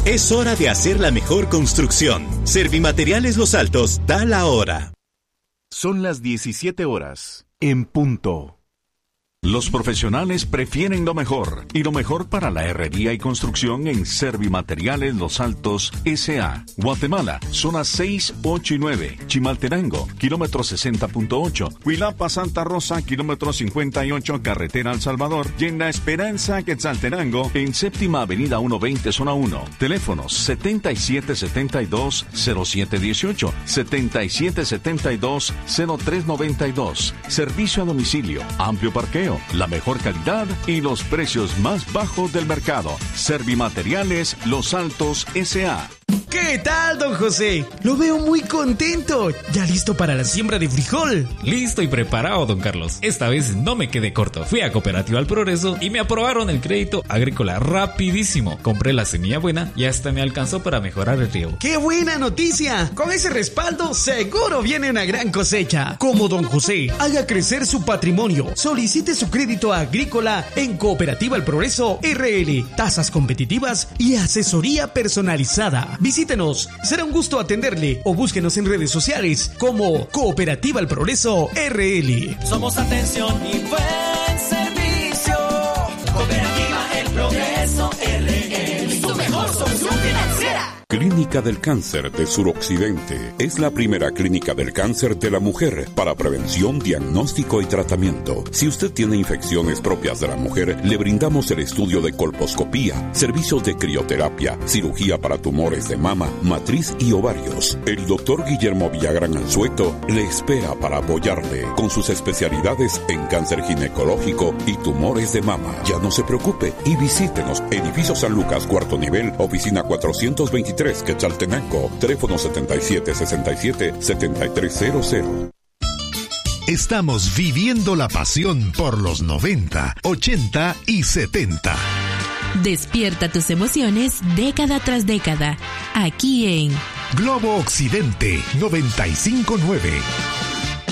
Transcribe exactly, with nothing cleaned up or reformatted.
Es hora de hacer la mejor construcción. Servimateriales Los Altos da la hora. Son las diecisiete horas, en punto. Los profesionales prefieren lo mejor, y lo mejor para la herrería y construcción en Servimateriales Los Altos S A Guatemala, zonas seis, ocho y nueve. Chimaltenango, kilómetro sesenta punto ocho. Huilapa, Santa Rosa, kilómetro cincuenta y ocho, carretera El Salvador. Y en La Esperanza, Quetzaltenango, en séptima avenida ciento veinte, zona uno. Teléfonos setenta y siete setenta y dos, cero siete dieciocho, setenta y siete setenta y dos, cero tres noventa y dos. Servicio a domicilio, amplio parqueo, la mejor calidad y los precios más bajos del mercado. Servimateriales Los Altos S A ¿Qué tal, don José? Lo veo muy contento. ¿Ya listo para la siembra de frijol? Listo y preparado, don Carlos. Esta vez no me quedé corto. Fui a Cooperativa El Progreso y me aprobaron el crédito agrícola rapidísimo. Compré la semilla buena y hasta me alcanzó para mejorar el riego. ¡Qué buena noticia! Con ese respaldo seguro viene una gran cosecha. Como don José, haga crecer su patrimonio. Solicite su crédito agrícola en Cooperativa El Progreso R L. Tasas competitivas y asesoría personalizada. Visítenos, será un gusto atenderle o búsquenos en redes sociales como Cooperativa El Progreso R L. Somos atención y buen servicio. Cooperativa El Progreso R L, tu mejor solución financiera. Clínica del Cáncer de Suroccidente es la primera clínica del cáncer de la mujer para prevención, diagnóstico y tratamiento. Si usted tiene infecciones propias de la mujer, le brindamos el estudio de colposcopía, servicios de crioterapia, cirugía para tumores de mama, matriz y ovarios. El doctor Guillermo Villagrán Anzueto le espera para apoyarle con sus especialidades en cáncer ginecológico y tumores de mama. Ya no se preocupe y visítenos. Edificio San Lucas, cuarto nivel, oficina cuatrocientos veintitrés, Quetzaltenango, teléfono setenta y siete sesenta y siete, setenta y tres cero cero. Estamos viviendo la pasión por los noventa, ochenta y setenta. Despierta tus emociones década tras década, aquí en Globo Occidente noventa y cinco punto nueve.